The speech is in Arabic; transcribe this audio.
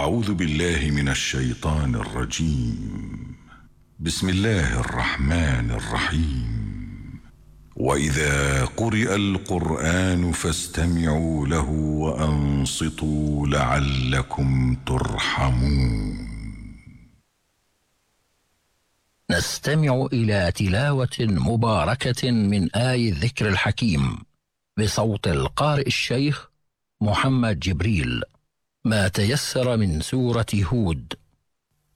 أعوذ بالله من الشيطان الرجيم. بسم الله الرحمن الرحيم. وإذا قرئ القرآن فاستمعوا له وأنصتوا لعلكم ترحمون. نستمع إلى تلاوة مباركة من آي الذكر الحكيم بصوت القارئ الشيخ محمد جبريل، ما تيسر من سورة هود.